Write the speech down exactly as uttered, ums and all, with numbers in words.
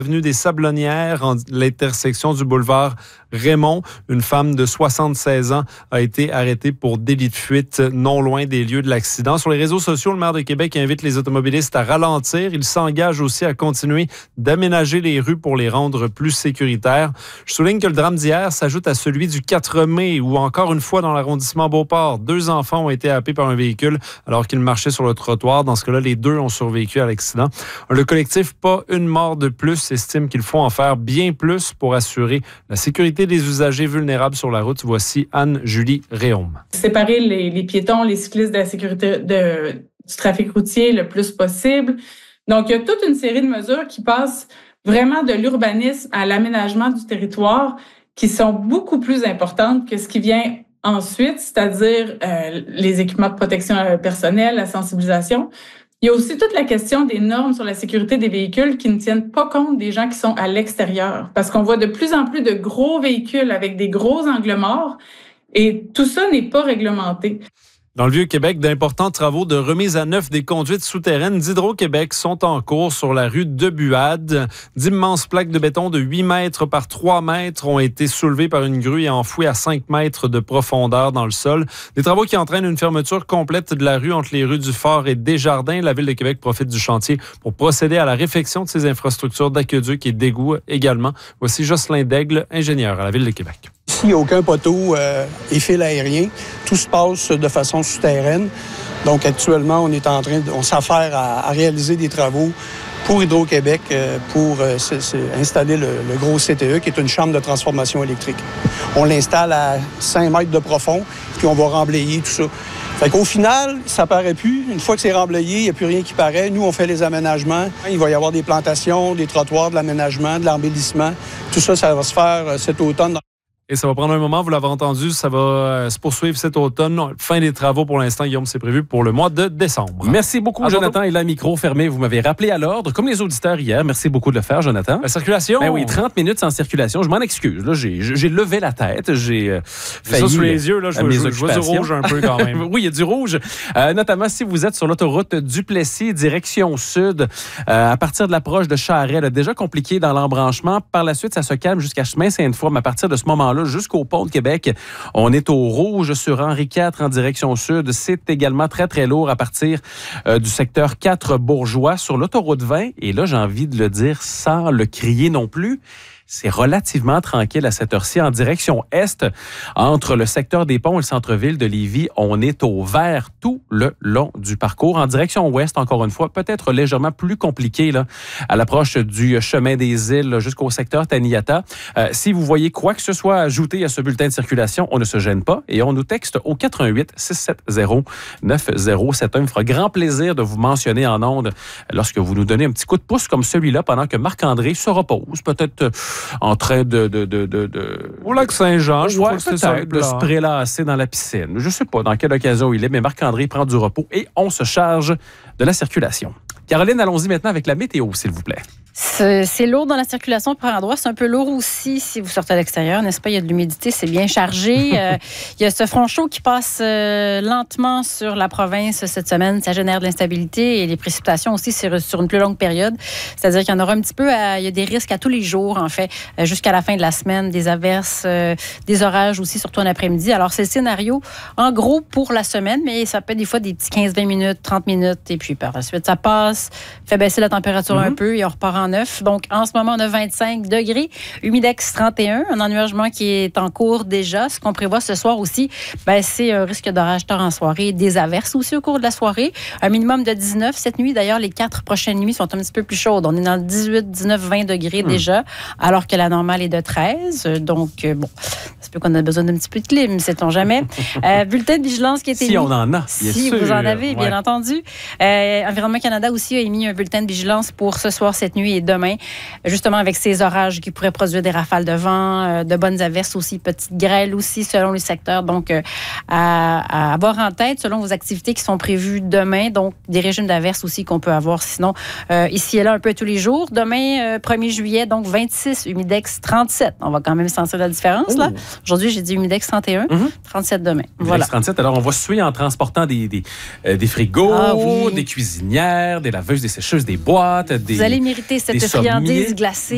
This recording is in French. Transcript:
Avenue des Sablonnières, en l'intersection du boulevard Raymond. Une femme de soixante-seize ans a été arrêtée pour délit de fuite non loin des lieux de l'accident. Sur les réseaux sociaux, le maire de Québec invite les automobilistes à ralentir. Il s'engage aussi à continuer d'aménager les rues pour les rendre plus sécuritaires. Je souligne que le drame d'hier s'ajoute à celui du quatre mai où, encore une fois, dans l'arrondissement Beauport, deux enfants ont été happés par un véhicule alors qu'ils marchaient sur le trottoir. Dans ce cas-là, les deux ont survécu à l'accident. Le collectif Pas une mort de plus estime qu'il faut en faire bien plus pour assurer la sécurité des usagers vulnérables sur la route. Voici Anne-Julie Réaume. Séparer les, les piétons, les cyclistes de la sécurité de, du trafic routier le plus possible. Donc, il y a toute une série de mesures qui passent vraiment de l'urbanisme à l'aménagement du territoire qui sont beaucoup plus importantes que ce qui vient ensuite, c'est-à-dire euh, les équipements de protection personnelle, la sensibilisation. Il y a aussi toute la question des normes sur la sécurité des véhicules qui ne tiennent pas compte des gens qui sont à l'extérieur. Parce qu'on voit de plus en plus de gros véhicules avec des gros angles morts et tout ça n'est pas réglementé. Dans le Vieux-Québec, d'importants travaux de remise à neuf des conduites souterraines d'Hydro-Québec sont en cours sur la rue de Buade. D'immenses plaques de béton de huit mètres par trois mètres ont été soulevées par une grue et enfouies à cinq mètres de profondeur dans le sol. Des travaux qui entraînent une fermeture complète de la rue entre les rues du Fort et Desjardins. La Ville de Québec profite du chantier pour procéder à la réfection de ses infrastructures d'aqueduc et d'égouts également. Voici Jocelyn Daigle, ingénieur à la Ville de Québec. Ici, il n'y a aucun poteau euh, et fil aérien. Tout se passe de façon souterraine. Donc, actuellement, on est en train, de, on s'affaire à, à réaliser des travaux pour Hydro-Québec euh, pour euh, c'est, c'est installer le, le gros C T E, qui est une chambre de transformation électrique. On l'installe à cinq mètres de profond, puis on va remblayer tout ça. Fait qu'au final, ça paraît plus. Une fois que c'est remblayé, il n'y a plus rien qui paraît. Nous, on fait les aménagements. Il va y avoir des plantations, des trottoirs, de l'aménagement, de l'embellissement. Tout ça, ça va se faire cet automne. Et ça va prendre un moment, vous l'avez entendu, ça va euh, se poursuivre cet automne. Fin des travaux pour l'instant, Guillaume, c'est prévu pour le mois de décembre. Merci beaucoup, à Jonathan. bientôt. Et là, micro fermé, vous m'avez rappelé à l'ordre, comme les auditeurs hier. Merci beaucoup de le faire, Jonathan. La circulation? Ben oui, trente minutes sans circulation. Je m'en excuse. Là, j'ai, j'ai levé la tête. J'ai euh, failli... ça sur les yeux, là, je, mes je, je vois du rouge un peu quand même. Oui, il y a du rouge. Euh, notamment si vous êtes sur l'autoroute Duplessis, direction sud, euh, à partir de l'approche de Charest, là, déjà compliqué dans l'embranchement. Par la suite, ça se calme jusqu'à Chemin-Sainte-Foy. Mais à partir de ce moment-là, jusqu'au pont de Québec, on est au rouge sur Henri quatre en direction sud. C'est également très, très lourd à partir euh, du secteur quatre Bourgeois sur l'autoroute vingt. Et là, j'ai envie de le dire sans le crier non plus. C'est relativement tranquille à cette heure-ci. En direction est, entre le secteur des ponts et le centre-ville de Lévis, on est au vert tout le long du parcours. En direction ouest, encore une fois, peut-être légèrement plus compliqué là, à l'approche du chemin des îles jusqu'au secteur Taniata. Euh, si vous voyez quoi que ce soit ajouté à ce bulletin de circulation, on ne se gêne pas et on nous texte au quatre un huit, six sept zéro, neuf zéro sept un. Il me fera grand plaisir de vous mentionner en ondes lorsque vous nous donnez un petit coup de pouce comme celui-là pendant que Marc-André se repose. Peut-être en train de... de, de, de, de... Au lac Saint-Jean, je crois que c'est ça. De se prélasser dans la piscine. Je ne sais pas dans quelle occasion il est, mais Marc-André prend du repos et on se charge de la circulation. Caroline, allons-y maintenant avec la météo, s'il vous plaît. C'est, c'est lourd dans la circulation par endroits. C'est un peu lourd aussi si vous sortez à l'extérieur, n'est-ce pas? Il y a de l'humidité, c'est bien chargé. euh, il y a ce front chaud qui passe euh, lentement sur la province cette semaine. Ça génère de l'instabilité et les précipitations aussi sur, sur une plus longue période. C'est-à-dire qu'il y en aura un petit peu, à, il y a des risques à tous les jours, en fait, euh, jusqu'à la fin de la semaine, des averses, euh, des orages aussi, surtout en après-midi. Alors, c'est le scénario, en gros, pour la semaine, mais ça peut être des fois des petits quinze vingt minutes, trente minutes, et puis par la suite, ça passe, fait baisser la température mm-hmm. un peu et on repart en neuf. Donc, en ce moment, on a vingt-cinq degrés, humidex trente et un, un ennuagement qui est en cours déjà. Ce qu'on prévoit ce soir aussi, ben, c'est un risque d'orage tard en soirée, des averses aussi au cours de la soirée. Un minimum de dix-neuf. Cette nuit, d'ailleurs, les quatre prochaines nuits sont un petit peu plus chaudes. On est dans dix-huit, dix-neuf, vingt degrés mmh. déjà, alors que la normale est de treize. Donc, bon, ça peut qu'on a besoin d'un petit peu de clim, sait-on jamais. Euh, bulletin de vigilance qui a été Si mis. on en a, Si sûr. vous en avez, bien ouais. entendu. Euh, Environnement Canada aussi a émis un bulletin de vigilance pour ce soir, cette nuit et demain, justement avec ces orages qui pourraient produire des rafales de vent, euh, de bonnes averses aussi, petites grêles aussi selon les secteurs. Donc, euh, à, à avoir en tête selon vos activités qui sont prévues demain. Donc, des régimes d'averses aussi qu'on peut avoir sinon euh, ici et là un peu tous les jours. Demain, euh, premier juillet, donc vingt-six, humidex trente-sept. On va quand même sentir la différence, là. Aujourd'hui, j'ai dit humidex trente et un, mm-hmm. trente-sept demain. Humidex voilà. trente-sept, alors on va suer en transportant des, des, euh, des frigos, ah, oui. des cuisinières, des laveuses, des sécheuses, des boîtes. Des, Vous allez mériter cette friandise glacée.